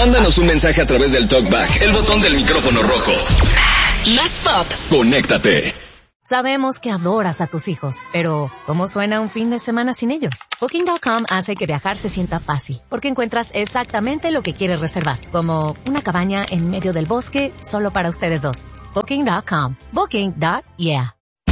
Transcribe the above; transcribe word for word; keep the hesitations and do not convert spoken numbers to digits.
Mándanos un mensaje a través del TalkBack, el botón del micrófono rojo. Más pop. Conéctate. Sabemos que adoras a tus hijos, pero ¿cómo suena un fin de semana sin ellos? Booking punto com hace que viajar se sienta fácil, porque encuentras exactamente lo que quieres reservar, como una cabaña en medio del bosque solo para ustedes dos. Booking punto com. Booking. Yeah.